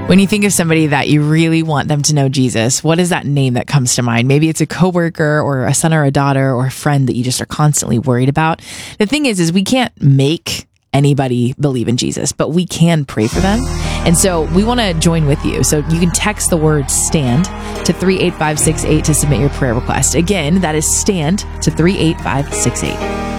When you think of somebody that you really want them to know Jesus, what is that name that comes to mind? Maybe it's a coworker or a son or a daughter or a friend that you just are constantly worried about. The thing is we can't make anybody believe in Jesus, but we can pray for them. And so we want to join with you. So you can text the word STAND to 38568 to submit your prayer request. Again, that is STAND to 38568.